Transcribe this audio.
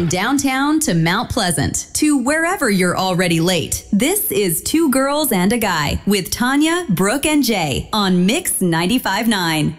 From downtown to Mount Pleasant to wherever you're already late, this is Two Girls and a Guy with Tanya, Brooke, and Jay on Mix 95.9.